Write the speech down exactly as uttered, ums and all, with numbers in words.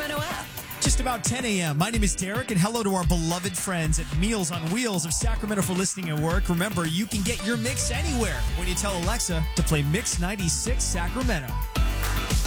Sacramento app. Just about ten a.m. My name is Derek, and hello to our beloved friends at Meals on Wheels of Sacramento for listening at work. Remember, you can get your mix anywhere when you tell Alexa to play Mix ninety-six Sacramento.